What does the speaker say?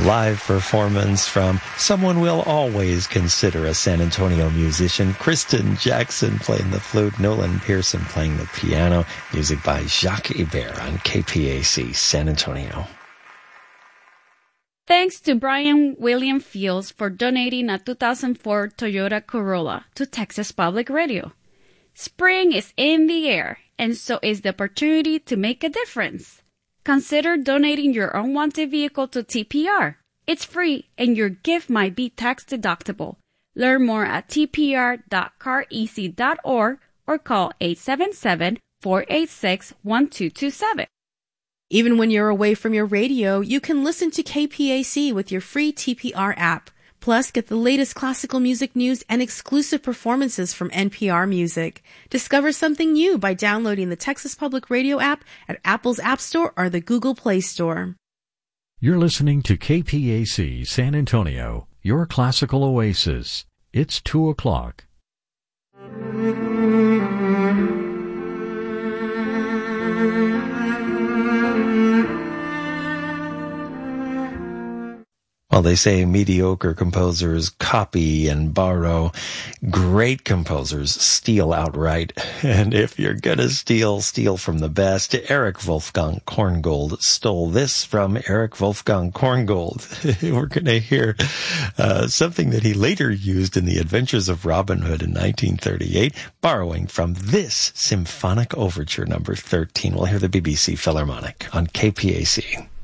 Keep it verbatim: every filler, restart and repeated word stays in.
live performance from someone we'll always consider a San Antonio musician, Kristen Jackson playing the flute, Nolan Pearson playing the piano, music by Jacques Hebert on K P A C San Antonio. Thanks to Brian William Fields for donating a two thousand four Toyota Corolla to Texas Public Radio. Spring is in the air, and so is the opportunity to make a difference. Consider donating your unwanted vehicle to T P R. It's free, and your gift might be tax-deductible. Learn more at t p r dot car easy dot org or call eight seven seven, four eight six, one two two seven. Even when you're away from your radio, you can listen to K P A C with your free T P R app. Plus, get the latest classical music news and exclusive performances from N P R Music. Discover something new by downloading the Texas Public Radio app at Apple's App Store or the Google Play Store. You're listening to K P A C San Antonio, your classical oasis. It's two o'clock. Well, they say mediocre composers copy and borrow. Great composers steal outright. And if you're gonna steal, steal from the best. Eric Wolfgang Korngold stole this from Eric Wolfgang Korngold. We're gonna hear uh, something that he later used in The Adventures of Robin Hood in nineteen thirty-eight, borrowing from this symphonic overture number thirteen. We'll hear the B B C Philharmonic on K P A C.